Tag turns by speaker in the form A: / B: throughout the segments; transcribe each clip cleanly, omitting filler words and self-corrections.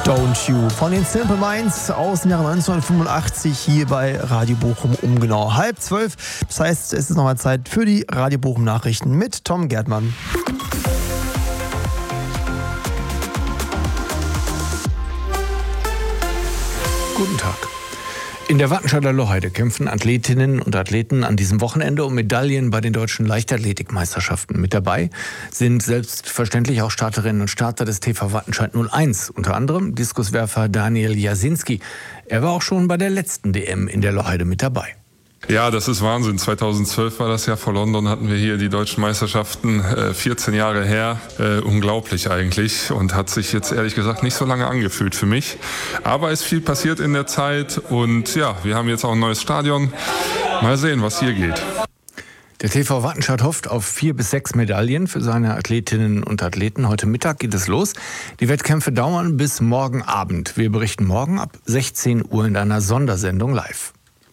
A: Don't You von den Simple Minds aus dem Jahre 1985 hier bei Radio Bochum um genau 11:30. Das heißt, es ist nochmal Zeit für die Radio Bochum Nachrichten mit Tom Gerdmann.
B: Guten Tag. In der Wattenscheider Loheide kämpfen Athletinnen und Athleten an diesem Wochenende um Medaillen bei den deutschen Leichtathletikmeisterschaften. Mit dabei sind selbstverständlich auch Starterinnen und Starter des TV Wattenscheid 01, unter anderem Diskuswerfer Daniel Jasinski. Er war auch schon bei der letzten DM in der Loheide mit dabei.
C: Ja, das ist Wahnsinn. 2012 war das ja, vor London hatten wir hier die deutschen Meisterschaften, 14 Jahre her. Unglaublich eigentlich und hat sich jetzt ehrlich gesagt nicht so lange angefühlt für mich. Aber es ist viel passiert in der Zeit und ja, wir haben jetzt auch ein neues Stadion. Mal sehen, was hier geht.
B: Der TV Wattenscheid hofft auf 4 bis 6 Medaillen für seine Athletinnen und Athleten. Heute Mittag geht es los. Die Wettkämpfe dauern bis morgen Abend. Wir berichten morgen ab 16 Uhr in einer Sondersendung live.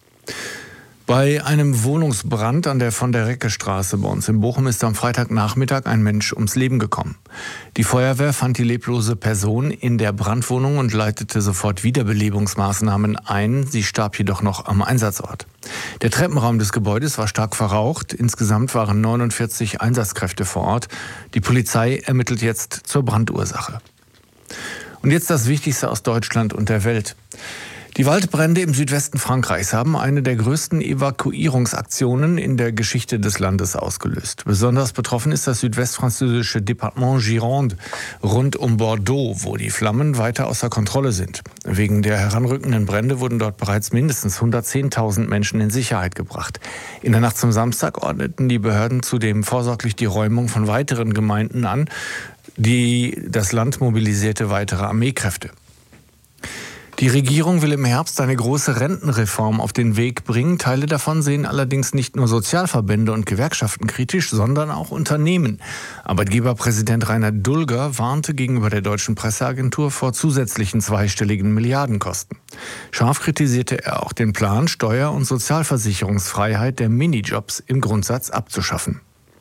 B: Bei einem Wohnungsbrand an der Von-der-Recke-Straße bei uns in Bochum ist am Freitagnachmittag ein Mensch ums Leben gekommen. Die Feuerwehr fand die leblose Person in der Brandwohnung und leitete sofort Wiederbelebungsmaßnahmen ein. Sie starb jedoch noch am Einsatzort. Der Treppenraum des Gebäudes war stark verraucht. Insgesamt waren 49 Einsatzkräfte vor Ort. Die Polizei ermittelt jetzt zur Brandursache. Und jetzt das Wichtigste aus Deutschland und der Welt. Die Waldbrände im Südwesten Frankreichs haben eine der größten Evakuierungsaktionen in der Geschichte des Landes ausgelöst. Besonders betroffen ist das südwestfranzösische Departement Gironde rund um Bordeaux, wo die Flammen weiter außer Kontrolle sind. Wegen der heranrückenden Brände wurden dort bereits mindestens 110.000 Menschen in Sicherheit gebracht. In der Nacht zum Samstag ordneten die Behörden zudem vorsorglich die Räumung von weiteren Gemeinden an. Das Land mobilisierte weitere Armeekräfte. Die Regierung will im Herbst eine große Rentenreform auf den Weg bringen. Teile davon sehen allerdings nicht nur Sozialverbände und Gewerkschaften kritisch, sondern auch Unternehmen. Arbeitgeberpräsident Rainer Dulger warnte gegenüber der Deutschen Presseagentur vor zusätzlichen zweistelligen Milliardenkosten. Scharf kritisierte er auch den Plan, Steuer- und Sozialversicherungsfreiheit der Minijobs im Grundsatz abzuschaffen.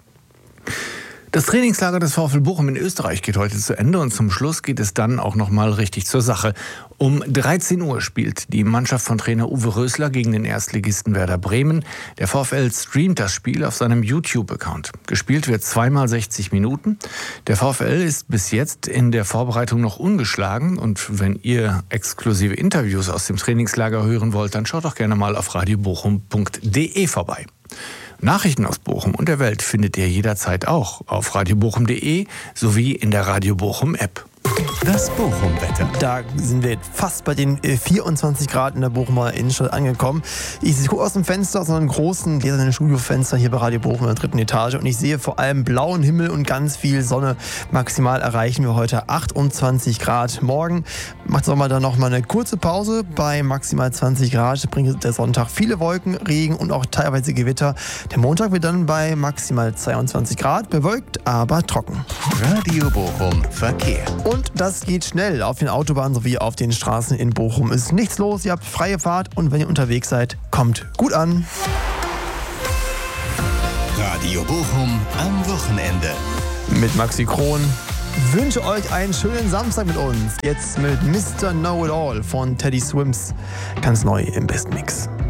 B: Das Trainingslager des VfL Bochum in Österreich geht heute zu Ende und zum Schluss geht es dann auch noch mal richtig zur Sache. Um 13 Uhr spielt die Mannschaft von Trainer Uwe Rösler gegen den Erstligisten Werder Bremen. Der VfL streamt das Spiel auf seinem YouTube-Account. Gespielt wird 2x 60 Minuten. Der VfL ist bis jetzt in der Vorbereitung noch ungeschlagen und wenn ihr exklusive Interviews aus dem Trainingslager hören wollt, dann schaut doch gerne mal auf radiobochum.de vorbei. Nachrichten aus Bochum und der Welt findet ihr jederzeit auch auf radiobochum.de sowie in der Radio Bochum App.
A: Das Bochum-Wetter. Da sind wir fast bei den 24 Grad in der Bochumer Innenstadt angekommen. Ich gucke aus dem Fenster, aus einem großen gläsernen Studiofenster hier bei Radio Bochum in der 3. Etage und ich sehe vor allem blauen Himmel und ganz viel Sonne. Maximal erreichen wir heute 28 Grad. Morgen macht Sommer dann noch mal eine kurze Pause. Bei maximal 20 Grad bringt der Sonntag viele Wolken, Regen und auch teilweise Gewitter. Der Montag wird dann bei maximal 22 Grad, bewölkt, aber trocken.
D: Radio Bochum Verkehr.
A: Und das geht schnell. Auf den Autobahnen sowie auf den Straßen in Bochum ist nichts los. Ihr habt freie Fahrt und wenn ihr unterwegs seid, kommt gut an.
D: Radio Bochum am Wochenende.
A: Mit Maxi Kron. Wünsche euch einen schönen Samstag mit uns. Jetzt mit Mr. Know-It-All von Teddy Swims. Ganz neu im Best Mix.